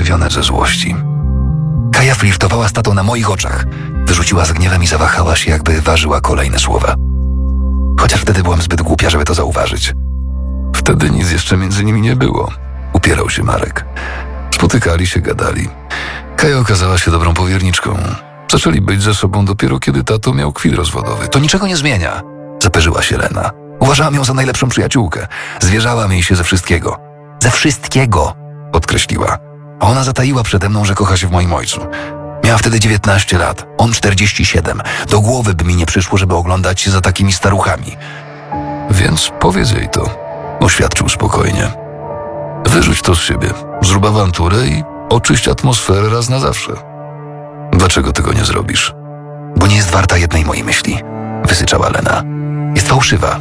zabarwione ze złości. Kaja flirtowała z tatą na moich oczach. Wyrzuciła z gniewem i zawahała się, jakby ważyła kolejne słowa. Chociaż wtedy byłam zbyt głupia, żeby to zauważyć. Wtedy nic jeszcze między nimi nie było. Upierał się Marek. Spotykali się, gadali. Kaja okazała się dobrą powierniczką. Zaczęli być ze sobą dopiero, kiedy tato miał kwit rozwodowy. To niczego nie zmienia, zaperzyła się Lena. Uważałam ją za najlepszą przyjaciółkę. Zwierzałam jej się ze wszystkiego. Ze wszystkiego, podkreśliła. A ona zataiła przede mną, że kocha się w moim ojcu. Miała wtedy 19 lat, on 47. Do głowy by mi nie przyszło, żeby oglądać się za takimi staruchami. Więc powiedz jej to, oświadczył spokojnie. Wyrzuć to z siebie, zrób awanturę i oczyść atmosferę raz na zawsze. Dlaczego tego nie zrobisz? Bo nie jest warta jednej mojej myśli, wysyczała Lena. Jest fałszywa.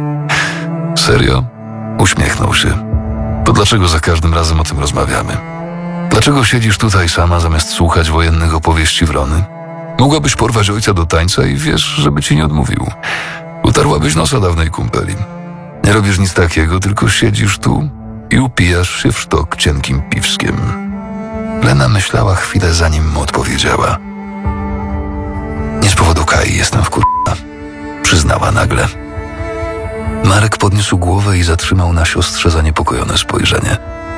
Serio? Uśmiechnął się. To dlaczego za każdym razem o tym rozmawiamy? Dlaczego siedzisz tutaj sama, zamiast słuchać wojennych opowieści Wrony? Mogłabyś porwać ojca do tańca i wiesz, żeby ci nie odmówił. Utarłabyś nosa dawnej kumpeli. Nie robisz nic takiego, tylko siedzisz tu i upijasz się w sztok cienkim piwskiem. Lena myślała chwilę, zanim mu odpowiedziała. Nie z powodu Kai jestem wkurwiona, przyznała nagle. Marek podniósł głowę i zatrzymał na siostrze zaniepokojone spojrzenie.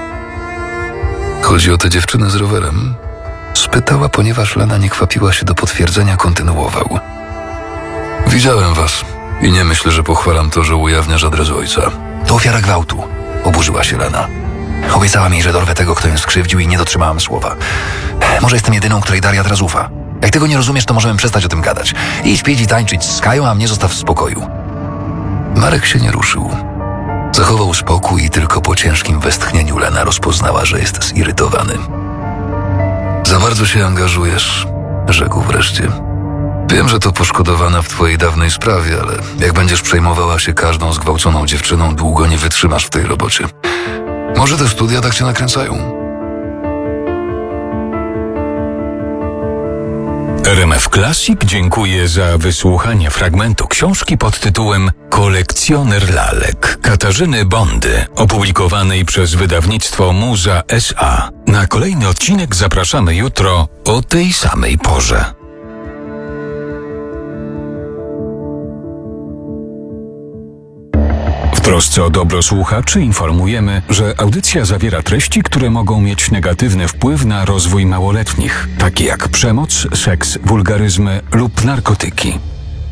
Chodzi o tę dziewczynę z rowerem? Spytała, ponieważ Lena nie kwapiła się do potwierdzenia, kontynuował. Widziałem was i nie myślę, że pochwalam to, że ujawniasz adres ojca. To ofiara gwałtu, oburzyła się Lena. Obiecała mi, że dorwę tego, kto ją skrzywdził i nie dotrzymałam słowa. Może jestem jedyną, której Daria teraz ufa. Jak tego nie rozumiesz, to możemy przestać o tym gadać. Idź pić i tańczyć z Kają, a mnie zostaw w spokoju. Marek się nie ruszył. Zachował spokój i tylko po ciężkim westchnieniu Lena rozpoznała, że jest zirytowany. Za bardzo się angażujesz, rzekł wreszcie. Wiem, że to poszkodowana w twojej dawnej sprawie, ale jak będziesz przejmowała się każdą zgwałconą dziewczyną, długo nie wytrzymasz w tej robocie. Może te studia tak cię nakręcają? RMF Classic dziękuję za wysłuchanie fragmentu książki pod tytułem Kolekcjoner lalek Katarzyny Bondy, opublikowanej przez wydawnictwo Muza S.A. Na kolejny odcinek zapraszamy jutro o tej samej porze. W trosce o dobro słuchaczy informujemy, że audycja zawiera treści, które mogą mieć negatywny wpływ na rozwój małoletnich, takie jak przemoc, seks, wulgaryzmy lub narkotyki.